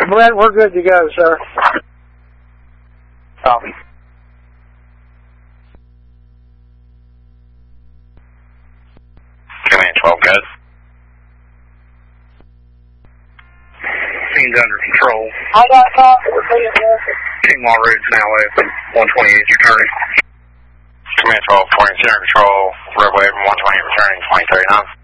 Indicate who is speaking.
Speaker 1: Brent, we're good to go, sir.
Speaker 2: Copy.
Speaker 3: Command 12, good.
Speaker 2: Scene's under control.
Speaker 1: I got a call for the
Speaker 2: Kinglaw Road's now open. 128 returning.
Speaker 3: Command 12, 40 under control. Roadway 128 returning, 2039.